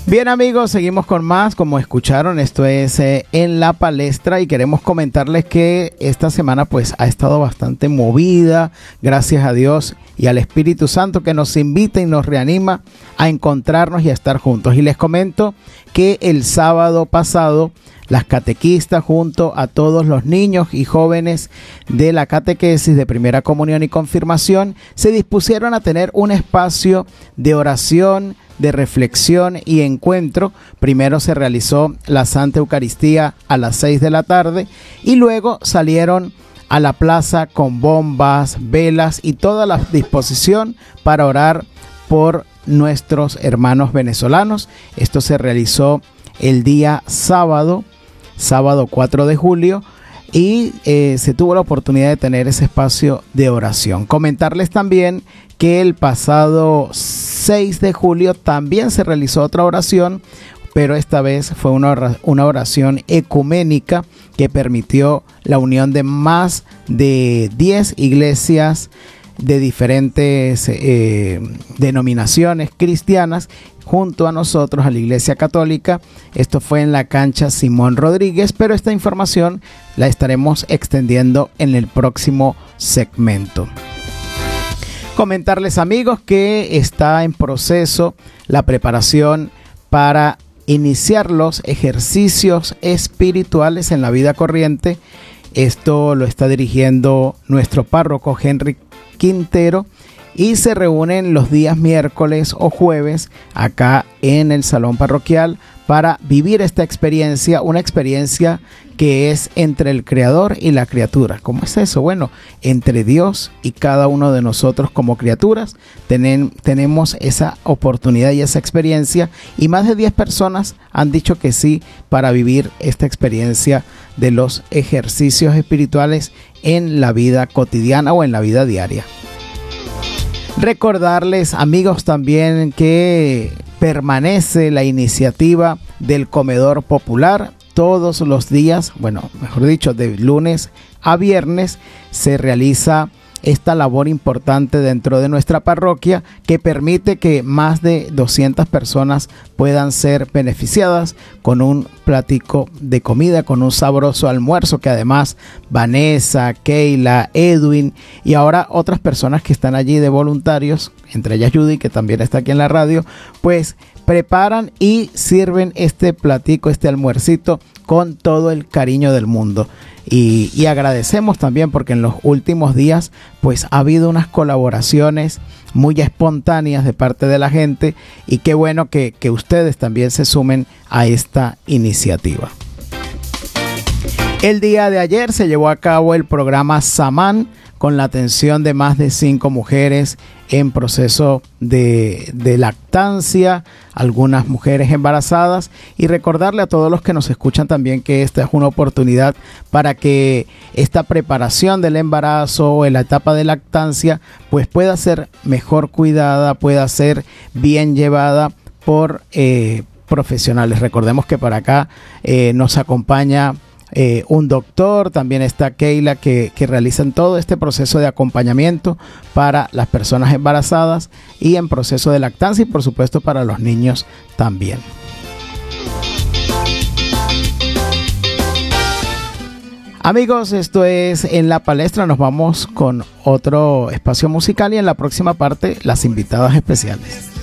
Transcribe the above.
Bien amigos, seguimos con más. Como escucharon, esto es En la Palestra y queremos comentarles que esta semana pues ha estado bastante movida, gracias a Dios y al Espíritu Santo que nos invita y nos reanima a encontrarnos y a estar juntos. Y les comento que el sábado pasado las catequistas junto a todos los niños y jóvenes de la catequesis de primera comunión y confirmación se dispusieron a tener un espacio de oración, de reflexión y encuentro. Primero se realizó la Santa Eucaristía a las 6 de la tarde y luego salieron a la plaza con bombas, velas y toda la disposición para orar por nuestros hermanos venezolanos. Esto se realizó el día sábado 4 de julio y se tuvo la oportunidad de tener ese espacio de oración. Comentarles también que el pasado 6 de julio también se realizó otra oración, pero esta vez fue una oración ecuménica que permitió la unión de más de 10 iglesias de diferentes denominaciones cristianas junto a nosotros, a la Iglesia Católica. Esto fue en la cancha Simón Rodríguez, pero esta información la estaremos extendiendo en el próximo segmento. Comentarles amigos que está en proceso la preparación para iniciar los ejercicios espirituales en la vida corriente. Esto lo está dirigiendo nuestro párroco Henry Quintero y se reúnen los días miércoles o jueves acá en el salón parroquial para vivir esta experiencia, una experiencia que es entre el Creador y la criatura. ¿Cómo es eso? Bueno, entre Dios y cada uno de nosotros como criaturas tenemos esa oportunidad y esa experiencia, y más de 10 personas han dicho que sí para vivir esta experiencia de los ejercicios espirituales en la vida cotidiana o en la vida diaria. Recordarles amigos también que permanece la iniciativa del comedor popular. Todos los días, bueno, mejor dicho, de lunes a viernes se realiza esta labor importante dentro de nuestra parroquia que permite que más de 200 personas puedan ser beneficiadas con un platico de comida, con un sabroso almuerzo que además Vanessa, Keila, Edwin y ahora otras personas que están allí de voluntarios, entre ellas Judy, que también está aquí en la radio, pues preparan y sirven este platico, este almuercito con todo el cariño del mundo. Y agradecemos también porque en los últimos días pues ha habido unas colaboraciones muy espontáneas de parte de la gente y qué bueno que ustedes también se sumen a esta iniciativa. El día de ayer se llevó a cabo el programa Samán con la atención de más de 5 mujeres en proceso de lactancia, algunas mujeres embarazadas, y recordarle a todos los que nos escuchan también que esta es una oportunidad para que esta preparación del embarazo o en la etapa de lactancia pues pueda ser mejor cuidada, pueda ser bien llevada por profesionales. Recordemos que para acá nos acompaña un doctor, también está Keila que realizan todo este proceso de acompañamiento para las personas embarazadas y en proceso de lactancia y por supuesto para los niños también. Amigos, esto es En la Palestra. Nos vamos con otro espacio musical y en la próxima parte las invitadas especiales.